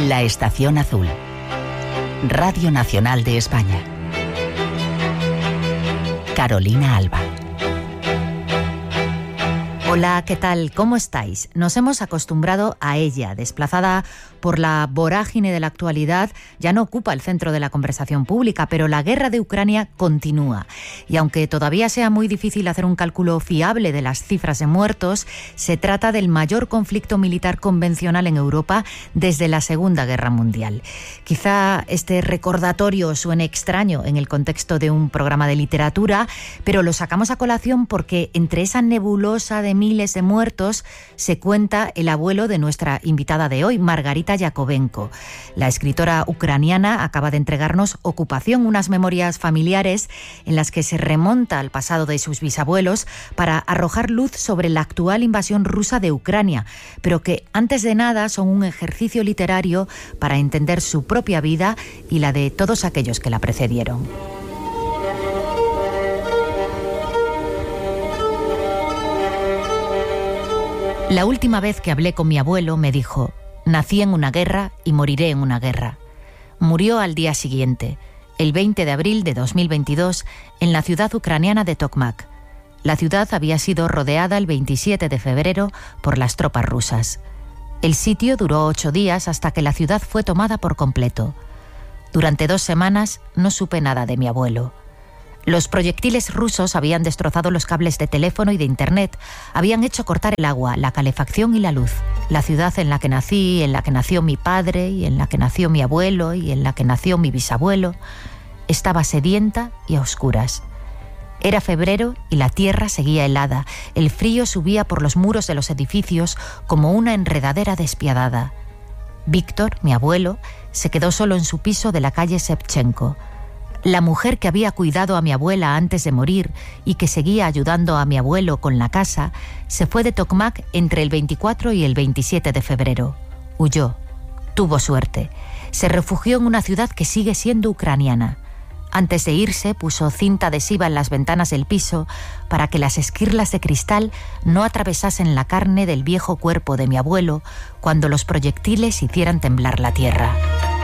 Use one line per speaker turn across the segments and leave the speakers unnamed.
La Estación Azul. Radio Nacional de España. Carolina Alba.
Hola, ¿qué tal? ¿Cómo estáis? Nos hemos acostumbrado a ella, desplazada por la vorágine de la actualidad, ya no ocupa el centro de la conversación pública, pero la guerra de Ucrania continúa. Y aunque todavía sea muy difícil hacer un cálculo fiable de las cifras de muertos, se trata del mayor conflicto militar convencional en Europa desde la Segunda Guerra Mundial. Quizá este recordatorio suene extraño en el contexto de un programa de literatura, pero lo sacamos a colación porque entre esa nebulosa de miles de muertos se cuenta el abuelo de nuestra invitada de hoy, Margarita Yakovenko. La escritora ucraniana acaba de entregarnos Ocupación, unas memorias familiares en las que se remonta al pasado de sus bisabuelos para arrojar luz sobre la actual invasión rusa de Ucrania, pero que antes de nada son un ejercicio literario para entender su propia vida y la de todos aquellos que la precedieron. La última vez que hablé con mi abuelo me dijo: nací en una guerra y moriré en una guerra. Murió al día siguiente, el 20 de abril de 2022, en la ciudad ucraniana de Tokmak. La ciudad había sido rodeada el 27 de febrero por las tropas rusas. El sitio duró 8 días hasta que la ciudad fue tomada por completo. Durante 2 semanas no supe nada de mi abuelo. Los proyectiles rusos habían destrozado los cables de teléfono y de internet, habían hecho cortar el agua, la calefacción y la luz. La ciudad en la que nací, en la que nació mi padre y en la que nació mi abuelo y en la que nació mi bisabuelo, estaba sedienta y a oscuras. Era febrero y la tierra seguía helada, el frío subía por los muros de los edificios como una enredadera despiadada. Víctor, mi abuelo, se quedó solo en su piso de la calle Shevchenko. La mujer que había cuidado a mi abuela antes de morir y que seguía ayudando a mi abuelo con la casa, se fue de Tokmak entre el 24 y el 27 de febrero. Huyó. Tuvo suerte. Se refugió en una ciudad que sigue siendo ucraniana. Antes de irse, puso cinta adhesiva en las ventanas del piso para que las esquirlas de cristal no atravesasen la carne del viejo cuerpo de mi abuelo cuando los proyectiles hicieran temblar la tierra.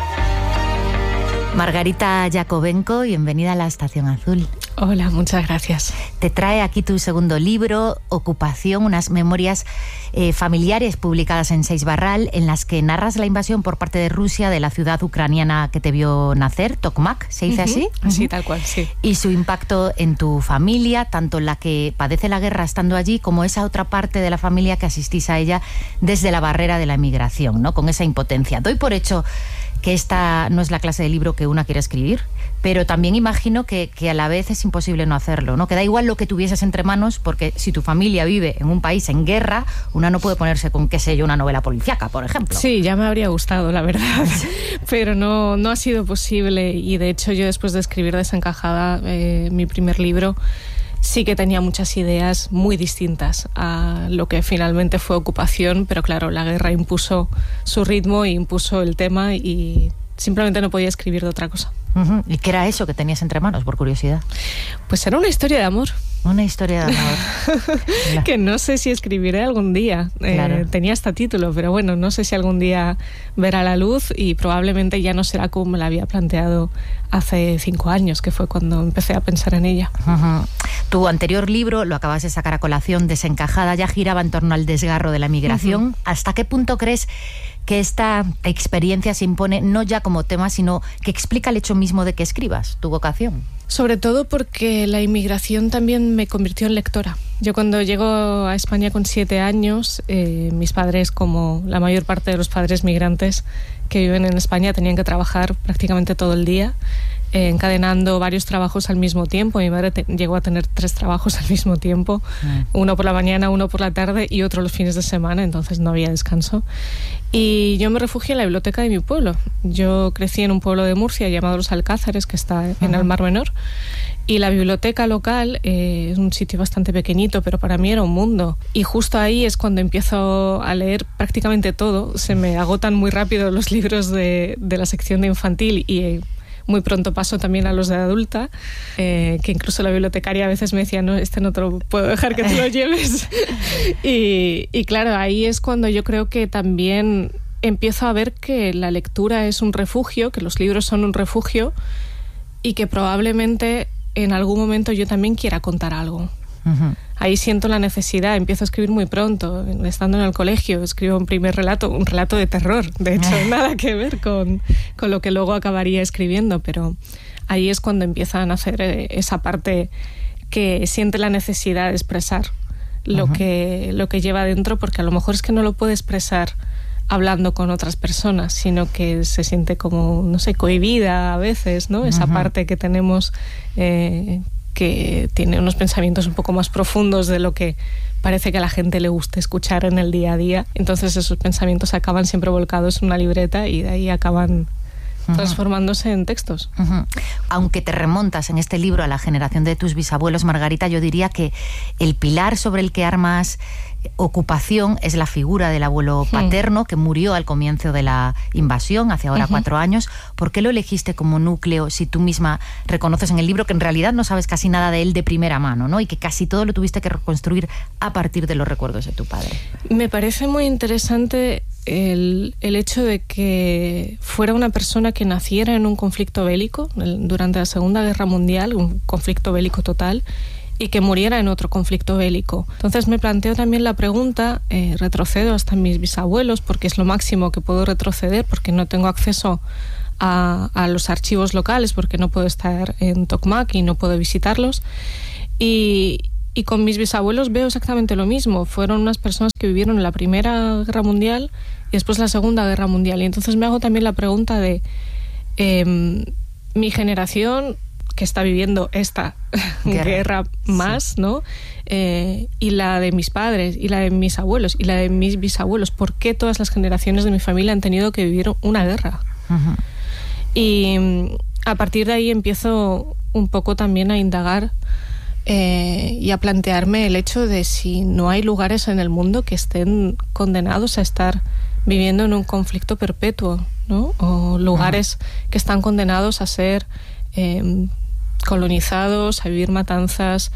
Margarita Yakovenko, bienvenida a la Estación Azul.
Hola, muchas gracias.
Te trae aquí tu segundo libro, Ocupación, unas memorias familiares publicadas en Seix Barral, en las que narras la invasión por parte de Rusia de la ciudad ucraniana que te vio nacer, Tokmak, ¿se dice así?
Así, tal cual, sí.
Y su impacto en tu familia, tanto la que padece la guerra estando allí, como esa otra parte de la familia que asistís a ella desde la barrera de la emigración, ¿no? Con esa impotencia. Doy por hecho que esta no es la clase de libro que una quiere escribir, pero también imagino que a la vez es imposible no hacerlo, ¿no? Que da igual lo que tuvieses entre manos, porque si tu familia vive en un país en guerra, una no puede ponerse con, qué sé yo, una novela policíaca, por ejemplo.
Sí, ya me habría gustado, la verdad, pero no ha sido posible, y de hecho yo, después de escribir Desencajada, mi primer libro, sí que tenía muchas ideas muy distintas a lo que finalmente fue Ocupación, pero claro, la guerra impuso su ritmo e impuso el tema y simplemente no podía escribir de otra cosa.
¿Y qué era eso que tenías entre manos, por curiosidad?
Pues era una historia de amor.
Una historia de amor.
Que no sé si escribiré algún día.
Claro.
Tenía hasta título, pero bueno, no sé si algún día verá la luz, y probablemente ya no será como me la había planteado hace 5 años, que fue cuando empecé a pensar en ella.
Tu anterior libro, lo acabas de sacar a colación, Desencajada, ya giraba en torno al desgarro de la migración. ¿Hasta qué punto crees que esta experiencia se impone no ya como tema, sino que explica el hecho mismo de que escribas, tu vocación?
Sobre todo porque la inmigración también me convirtió en lectora. Yo, cuando llego a España con 7 años, mis padres, como la mayor parte de los padres migrantes que viven en España, tenían que trabajar prácticamente todo el día, encadenando varios trabajos al mismo tiempo. Mi madre llegó a tener 3 trabajos al mismo tiempo, uno por la mañana, uno por la tarde y otro los fines de semana, entonces no había descanso. Y yo me refugié en la biblioteca de mi pueblo. Yo crecí en un pueblo de Murcia llamado Los Alcázares, que está en el Mar Menor, y la biblioteca local es un sitio bastante pequeñito, pero para mí era un mundo. Y justo ahí es cuando empiezo a leer prácticamente todo. Se me agotan muy rápido los libros de la sección de infantil y muy pronto paso también a los de adulta, que incluso la bibliotecaria a veces me decía, no, no te lo puedo dejar que te lo lleves. y claro, ahí es cuando yo creo que también empiezo a ver que la lectura es un refugio, que los libros son un refugio y que probablemente en algún momento yo también quiera contar algo. Ahí siento la necesidad, empiezo a escribir muy pronto, estando en el colegio, escribo un primer relato, un relato de terror, de hecho nada que ver con lo que luego acabaría escribiendo, pero ahí es cuando empieza a nacer esa parte que siente la necesidad de expresar lo que lleva dentro, porque a lo mejor es que no lo puede expresar hablando con otras personas, sino que se siente como, no sé, cohibida a veces, ¿no? Esa parte que tenemos que tiene unos pensamientos un poco más profundos de lo que parece que a la gente le gusta escuchar en el día a día. Entonces esos pensamientos acaban siempre volcados en una libreta y de ahí acaban transformándose en textos.
Aunque te remontas en este libro a la generación de tus bisabuelos, Margarita, yo diría que el pilar sobre el que armas ocupación es la figura del abuelo paterno que murió al comienzo de la invasión, hace ahora 4 años. ¿Por qué lo elegiste como núcleo si tú misma reconoces en el libro que en realidad no sabes casi nada de él de primera mano, ¿no? Y que casi todo lo tuviste que reconstruir a partir de los recuerdos de tu padre?
Me parece muy interesante el hecho de que fuera una persona que naciera en un conflicto bélico durante la Segunda Guerra Mundial, un conflicto bélico total, y que muriera en otro conflicto bélico. Entonces me planteo también la pregunta, retrocedo hasta mis bisabuelos, porque es lo máximo que puedo retroceder, porque no tengo acceso a los archivos locales, porque no puedo estar en Tokmak y no puedo visitarlos. Y con mis bisabuelos veo exactamente lo mismo. Fueron unas personas que vivieron la Primera Guerra Mundial y después la Segunda Guerra Mundial. Y entonces me hago también la pregunta de mi generación, que está viviendo esta guerra más, ¿no? Y la de mis padres, y la de mis abuelos, y la de mis bisabuelos. ¿Por qué todas las generaciones de mi familia han tenido que vivir una guerra? Y a partir de ahí empiezo un poco también a indagar y a plantearme el hecho de si no hay lugares en el mundo que estén condenados a estar viviendo en un conflicto perpetuo, ¿no? O lugares que están condenados a ser colonizados, a vivir matanzas,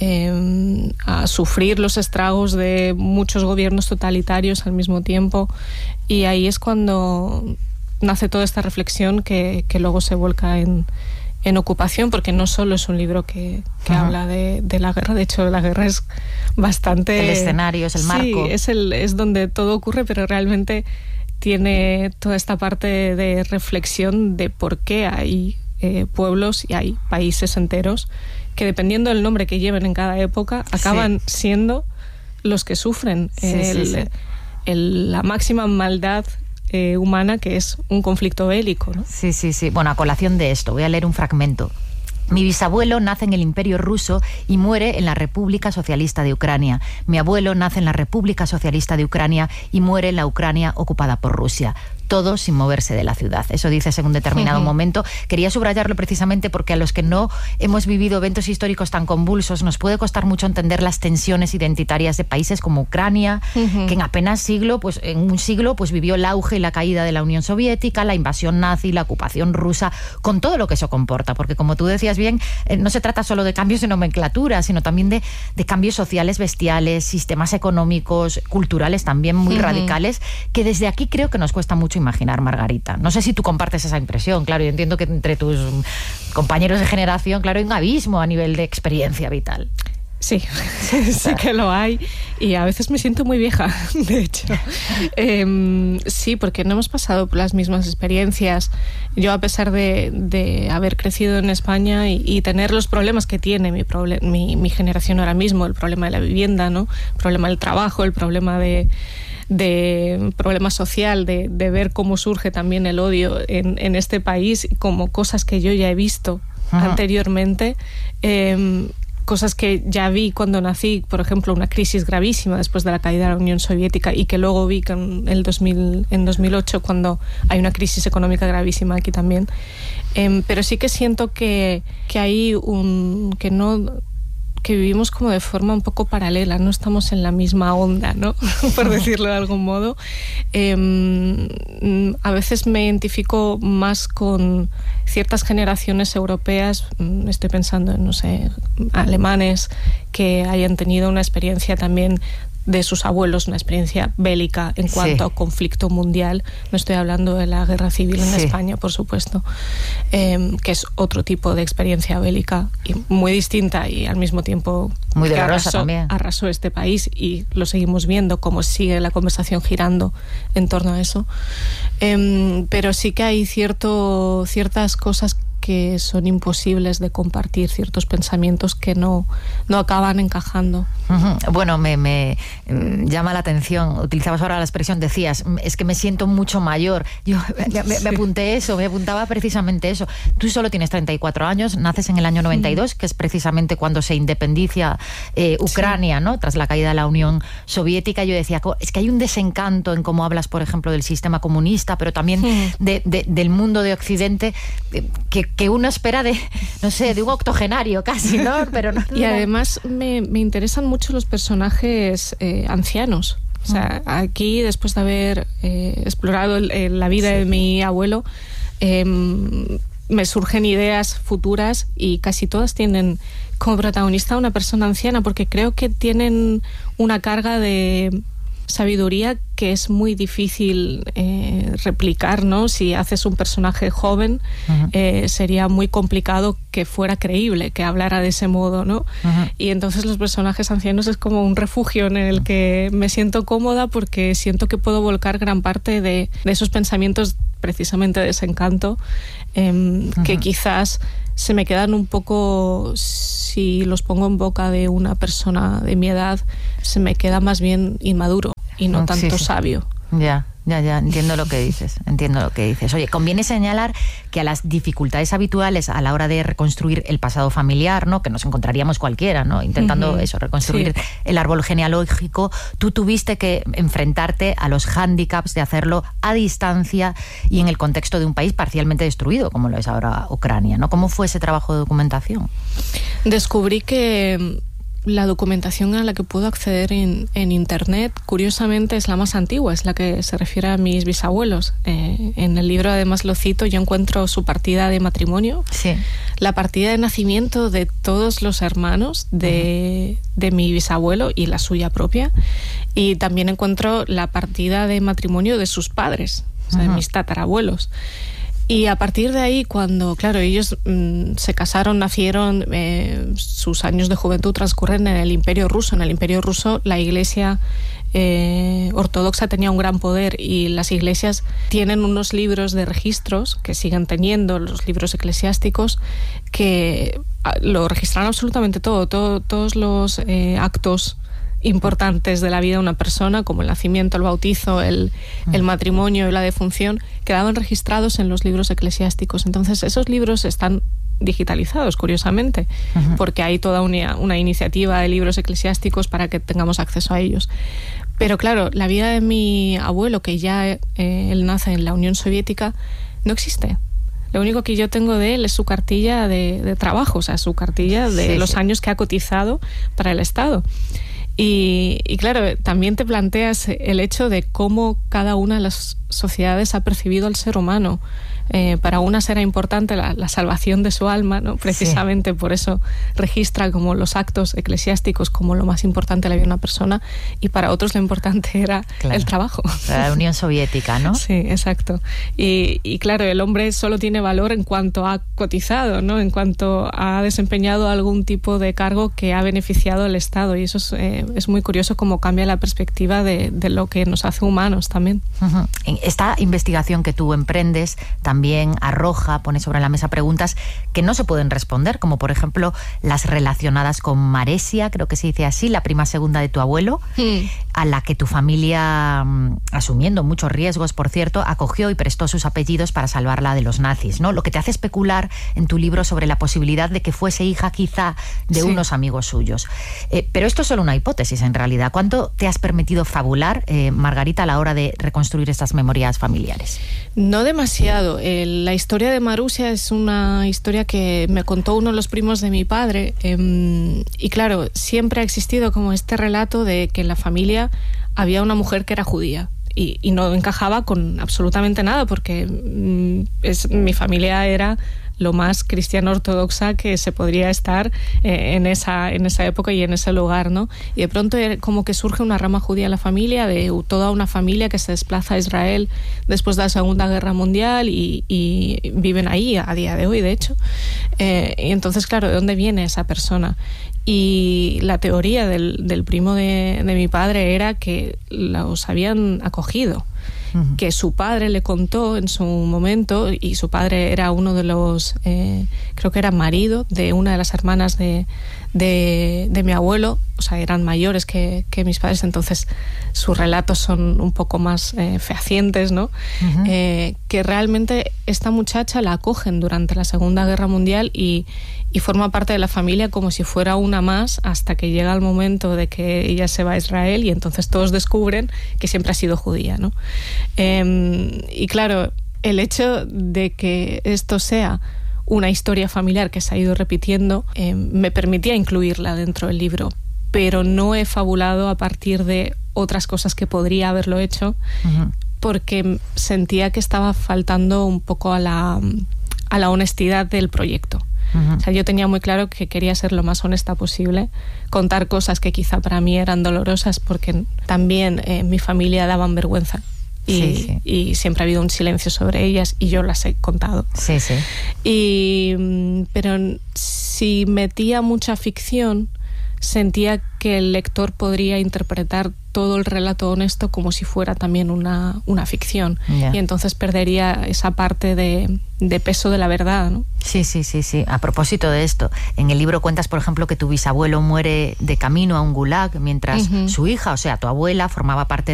a sufrir los estragos de muchos gobiernos totalitarios al mismo tiempo. Y ahí es cuando nace toda esta reflexión que luego se volca en ocupación, porque no solo es un libro que habla de la guerra. De hecho, la guerra es bastante... El
escenario, es el marco.
Sí, es donde todo ocurre, pero realmente tiene toda esta parte de reflexión de por qué hay pueblos y hay países enteros que, dependiendo del nombre que lleven en cada época, acaban siendo los que sufren la máxima maldad humana, que es un conflicto bélico, ¿no?
Sí. Bueno, a colación de esto, voy a leer un fragmento. Mi bisabuelo nace en el Imperio Ruso y muere en la República Socialista de Ucrania. Mi abuelo nace en la República Socialista de Ucrania y muere en la Ucrania ocupada por Rusia. Todo sin moverse de la ciudad. Eso dices en un determinado momento. Quería subrayarlo precisamente porque a los que no hemos vivido eventos históricos tan convulsos nos puede costar mucho entender las tensiones identitarias de países como Ucrania, que en apenas un siglo vivió el auge y la caída de la Unión Soviética, la invasión nazi, la ocupación rusa, con todo lo que eso comporta. Porque, como tú decías bien, no se trata solo de cambios de nomenclatura, sino también de cambios sociales bestiales, sistemas económicos, culturales también muy radicales, que desde aquí creo que nos cuesta mucho imaginar, Margarita. No sé si tú compartes esa impresión. Claro, yo entiendo que entre tus compañeros de generación, claro, hay un abismo a nivel de experiencia vital.
Sí, sí que lo hay, y a veces me siento muy vieja, de hecho. Sí, porque no hemos pasado por las mismas experiencias. Yo, a pesar de haber crecido en España y tener los problemas que tiene mi generación ahora mismo, el problema de la vivienda, ¿no? El problema del trabajo, el problema de problema social, de ver cómo surge también el odio en este país, como cosas que yo ya he visto anteriormente, cosas que ya vi cuando nací, por ejemplo, una crisis gravísima después de la caída de la Unión Soviética, y que luego vi en 2008, cuando hay una crisis económica gravísima aquí también. Pero sí que siento que hay que vivimos como de forma un poco paralela, no estamos en la misma onda, ¿no? Por decirlo de algún modo. A veces me identifico más con ciertas generaciones europeas, estoy pensando en, no sé, alemanes que hayan tenido una experiencia también de sus abuelos, una experiencia bélica en cuanto a conflicto mundial. No estoy hablando de la guerra civil en España, por supuesto, que es otro tipo de experiencia bélica y muy distinta y al mismo tiempo
muy dolorosa también.
Arrasó este país y lo seguimos viendo, cómo sigue la conversación girando en torno a eso. Pero sí que hay ciertas cosas que son imposibles de compartir, ciertos pensamientos que no acaban encajando.
Bueno, me llama la atención, utilizabas ahora la expresión, decías, es que me siento mucho mayor. Yo me apuntaba precisamente eso. Tú solo tienes 34 años, naces en el año 92, que es precisamente cuando se independicia Ucrania, ¿no? Tras la caída de la Unión Soviética. Yo decía, es que hay un desencanto en cómo hablas, por ejemplo, del sistema comunista, pero también del mundo de Occidente, que uno espera de un octogenario casi, ¿no? Pero no.
Y además me interesan mucho los personajes ancianos. O sea, aquí, después de haber explorado la vida de mi abuelo, me surgen ideas futuras y casi todas tienen como protagonista a una persona anciana, porque creo que tienen una carga de sabiduría que es muy difícil replicar, ¿no? Si haces un personaje joven, sería muy complicado que fuera creíble, que hablara de ese modo, ¿no? Y entonces los personajes ancianos es como un refugio en el que me siento cómoda, porque siento que puedo volcar gran parte de esos pensamientos precisamente de desencanto, que quizás se me quedan un poco, si los pongo en boca de una persona de mi edad, se me queda más bien inmaduro y no tanto sabio.
Ya, entiendo lo que dices. Oye, conviene señalar que a las dificultades habituales a la hora de reconstruir el pasado familiar, ¿no? Que nos encontraríamos cualquiera, ¿no? Intentando reconstruir el árbol genealógico, tú tuviste que enfrentarte a los hándicaps de hacerlo a distancia y en el contexto de un país parcialmente destruido, como lo es ahora Ucrania, ¿no? ¿Cómo fue ese trabajo de documentación?
Descubrí que la documentación a la que puedo acceder en Internet, curiosamente, es la más antigua, es la que se refiere a mis bisabuelos. En el libro, además, lo cito, yo encuentro su partida de matrimonio, la partida de nacimiento de todos los hermanos de mi bisabuelo y la suya propia, y también encuentro la partida de matrimonio de sus padres, o sea, de mis tatarabuelos. Y a partir de ahí, cuando, claro, ellos se casaron, nacieron, sus años de juventud transcurren en el Imperio Ruso. En el Imperio Ruso la Iglesia ortodoxa tenía un gran poder y las iglesias tienen unos libros de registros que siguen teniendo, los libros eclesiásticos, que lo registran absolutamente todos los actos importantes de la vida de una persona, como el nacimiento, el bautizo, el matrimonio y la defunción, quedaban registrados en los libros eclesiásticos. Entonces esos libros están digitalizados, curiosamente, porque hay toda una iniciativa de libros eclesiásticos para que tengamos acceso a ellos. Pero claro, la vida de mi abuelo, que ya él nace en la Unión Soviética, no existe. Lo único que yo tengo de él es su cartilla de trabajo, o sea, su cartilla de los años que ha cotizado para el Estado. Y claro, también te planteas el hecho de cómo cada una de las sociedades ha percibido al ser humano. Para unas era importante la salvación de su alma, ¿no? Precisamente por eso registra como los actos eclesiásticos como lo más importante de la vida de una persona, y para otros lo importante era el trabajo.
La Unión Soviética, ¿no?
Sí, exacto. Y claro, el hombre solo tiene valor en cuanto ha cotizado, ¿no? En cuanto ha desempeñado algún tipo de cargo que ha beneficiado al Estado, y eso es muy curioso cómo cambia la perspectiva de lo que nos hace humanos también.
Esta investigación que tú emprendes también pone sobre la mesa preguntas que no se pueden responder, como por ejemplo las relacionadas con Maresia, creo que se dice así, la prima segunda de tu abuelo, a la que tu familia, asumiendo muchos riesgos, por cierto, acogió y prestó sus apellidos para salvarla de los nazis, ¿no? Lo que te hace especular en tu libro sobre la posibilidad de que fuese hija quizá de unos amigos suyos. Pero esto es solo una hipótesis, en realidad. ¿Cuánto te has permitido fabular, Margarita, a la hora de reconstruir estas memorias familiares?
No demasiado. La historia de Marusia es una historia que me contó uno de los primos de mi padre, y claro, siempre ha existido como este relato de que en la familia había una mujer que era judía y no encajaba con absolutamente nada, porque mi familia era lo más cristiano ortodoxa que se podría estar en esa época y en ese lugar, ¿no? Y de pronto como que surge una rama judía en la familia, de toda una familia que se desplaza a Israel después de la Segunda Guerra Mundial y viven ahí a día de hoy, de hecho. Y entonces, claro, ¿de dónde viene esa persona? Y la teoría del primo de mi padre era que los habían acogido, que su padre le contó en su momento, y su padre era uno de los, creo que era marido de una de las hermanas de mi abuelo, o sea, eran mayores que mis padres, entonces sus relatos son un poco más fehacientes, ¿no? Que realmente esta muchacha la acogen durante la Segunda Guerra Mundial y forma parte de la familia como si fuera una más, hasta que llega el momento de que ella se va a Israel y entonces todos descubren que siempre ha sido judía, ¿no? Y claro, el hecho de que esto sea una historia familiar que se ha ido repitiendo me permitía incluirla dentro del libro, pero no he fabulado a partir de otras cosas que podría haberlo hecho, porque sentía que estaba faltando un poco a la honestidad del proyecto. O sea, yo tenía muy claro que quería ser lo más honesta posible, contar cosas que quizá para mí eran dolorosas, porque también mi familia daban vergüenza. Y siempre ha habido un silencio sobre ellas y yo las he contado. Pero si metía mucha ficción, sentía que el lector podría interpretar todo el relato honesto como si fuera también una ficción. Y entonces perdería esa parte de peso de la verdad, ¿no?
Sí. A propósito de esto, en el libro cuentas, por ejemplo, que tu bisabuelo muere de camino a un gulag mientras su hija, o sea, tu abuela, formaba parte